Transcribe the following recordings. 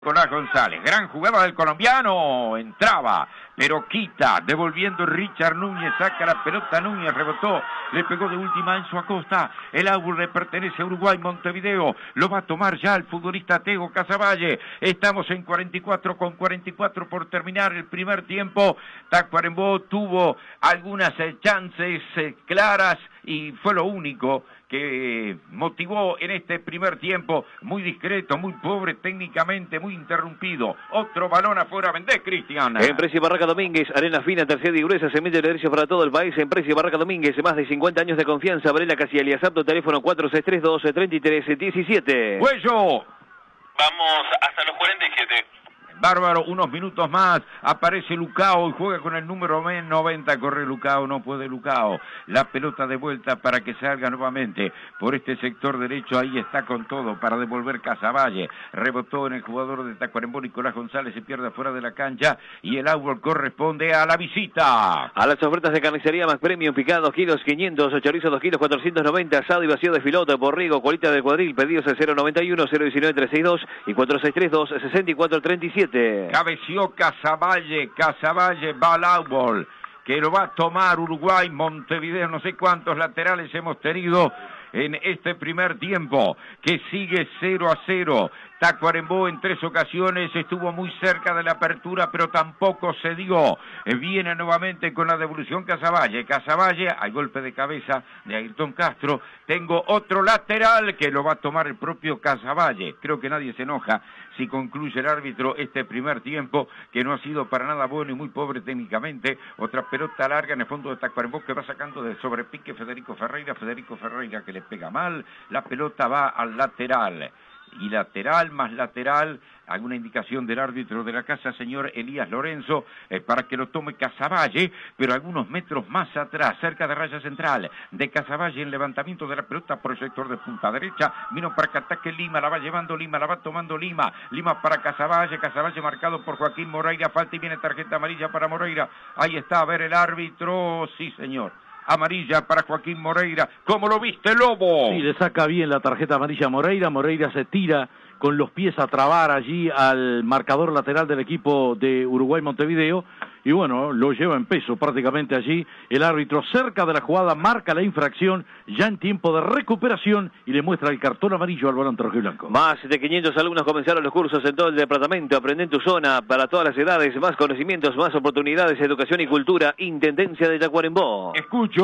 Nicolás González, gran jugada del colombiano, entraba, pero quita, devolviendo Richard Núñez, saca la pelota Núñez, rebotó, le pegó de última Enzo Acosta, el árbol le pertenece a Uruguay, Montevideo, lo va a tomar ya el futbolista Tego Casavalle, estamos en 44 con 44 por terminar el primer tiempo. Tacuarembó tuvo algunas chances claras y fue lo único que motivó en este primer tiempo, muy discreto, muy pobre técnicamente, muy interrumpido. Otro balón afuera, vendés, Cristian. Empresa y Barraca Domínguez, arena fina, tercera y gruesa, semilla de derecho para todo el país. Empresa y Barraca Domínguez, más de 50 años de confianza. Varela Casiel, apto, teléfono 4632-3317. Cuello. Vamos hasta los 47. Bárbaro, unos minutos más, aparece Lucao y juega con el número 90, corre Lucao, no puede Lucao, la pelota de vuelta para que salga nuevamente por este sector derecho, ahí está con todo para devolver Casavalle, rebotó en el jugador de Tacuarembó, Nicolás González, se pierde fuera de la cancha y el árbol corresponde a la visita. A las ofertas de carnicería Max Premium, picada 2 kilos 500, chorizo 2 kilos 490, asado y vacío de filote, borrigo, colita del cuadril, pedidos al 091 019 362 y 4632 6437. Cabeció Casavalle va al árbol, que lo va a tomar Uruguay, Montevideo, no sé cuántos laterales hemos tenido en este primer tiempo, que sigue 0-0. Tacuarembó en 3 ocasiones estuvo muy cerca de la apertura, pero tampoco se dio. Viene nuevamente con la devolución Casavalle, hay golpe de cabeza de Ayrton Castro. Tengo otro lateral que lo va a tomar el propio Casavalle. Creo que nadie se enoja si concluye el árbitro este primer tiempo, que no ha sido para nada bueno y muy pobre técnicamente. Otra pelota larga en el fondo de Tacuarembó que va sacando de sobrepique Federico Ferreira que le pega mal. La pelota va al lateral. Y lateral más lateral, alguna indicación del árbitro de la casa, señor Elías Lorenzo, para que lo tome Casavalle, pero algunos metros más atrás, cerca de raya central de Casavalle, en levantamiento de la pelota por el sector de punta derecha, vino para que ataque Lima, la va llevando Lima, la va tomando Lima para Casavalle marcado por Joaquín Moreira, falta y viene tarjeta amarilla para Moreira, ahí está, a ver el árbitro, sí señor. Amarilla para Joaquín Moreira. ¿Cómo lo viste, Lobo? Sí, le saca bien la tarjeta amarilla a Moreira. Moreira se tira con los pies a trabar allí al marcador lateral del equipo de Uruguay Montevideo. Y bueno, lo lleva en peso prácticamente allí. El árbitro cerca de la jugada marca la infracción ya en tiempo de recuperación y le muestra el cartón amarillo al volante rojiblanco. Más de 500 alumnos comenzaron los cursos en todo el departamento. Aprende en tu zona para todas las edades. Más conocimientos, más oportunidades, educación y cultura. Intendencia de Tacuarembó. Escucho.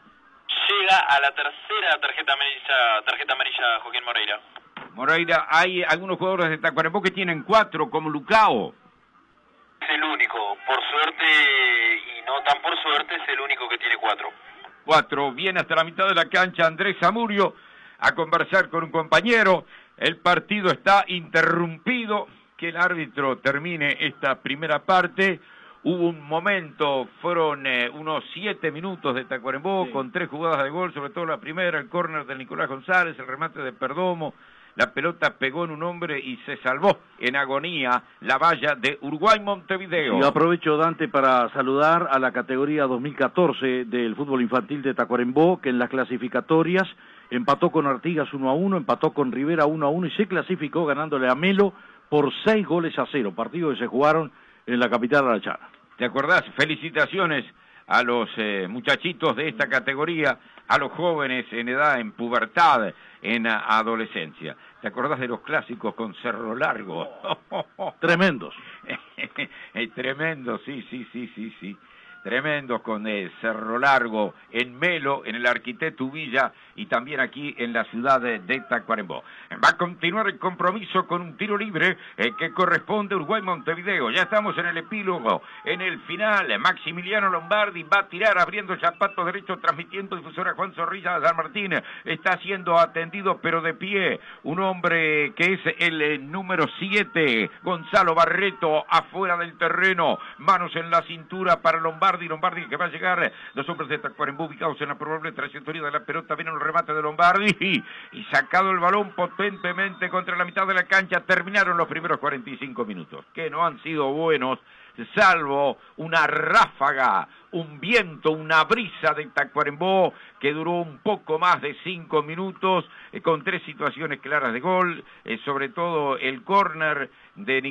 Llega a la tercera tarjeta amarilla Joaquín Moreira. Moreira, hay algunos jugadores de Tacuarembó que tienen 4, como Lucao. Es el único, por suerte y no tan por suerte, es el único que tiene 4. 4, viene hasta la mitad de la cancha Andrés Zamudio a conversar con un compañero. El partido está interrumpido, que el árbitro termine esta primera parte. Hubo un momento, fueron unos 7 minutos de Tacuarembó, sí, con 3 jugadas de gol, sobre todo la primera, el córner de Nicolás González, el remate de Perdomo. La pelota pegó en un hombre y se salvó en agonía la valla de Uruguay Montevideo. Y aprovecho, Dante, para saludar a la categoría 2014 del fútbol infantil de Tacuarembó, que en las clasificatorias empató con Artigas 1-1, empató con Rivera 1-1 y se clasificó ganándole a Melo por 6-0, partido que se jugaron en la capital arachana. ¿Te acordás? Felicitaciones a los muchachitos de esta categoría, a los jóvenes en edad, en pubertad, en adolescencia. ¿Te acordás de los clásicos con Cerro Largo? Tremendos. Tremendos, sí. Tremendos con Cerro Largo, en Melo, en el Arquitecto Villa y también aquí en la ciudad de Tacuarembó. Va a continuar el compromiso con un tiro libre que corresponde a Uruguay-Montevideo. Ya estamos en el epílogo, en el final. Maximiliano Lombardi va a tirar abriendo el zapato derecho, transmitiendo difusora Juan Zorrilla de San Martín. Está siendo atendido pero de pie. Un hombre que es el número 7, Gonzalo Barreto, afuera del terreno. Manos en la cintura para Lombardi. Lombardi que va a llegar, los hombres de Tacuarembó ubicados en la probable trayectoria de la pelota, viene un remate de Lombardi y sacado el balón potentemente contra la mitad de la cancha. Terminaron los primeros 45 minutos, que no han sido buenos, salvo una ráfaga, un viento, una brisa de Tacuarembó que duró un poco más de 5 minutos, con 3 situaciones claras de gol, sobre todo el córner de